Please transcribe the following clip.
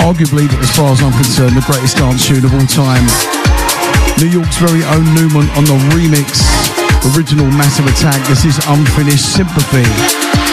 arguably, as far as I'm concerned, the greatest dance tune of all time. New York's very own Newman on the remix. Original Massive Attack. This is Unfinished Sympathy.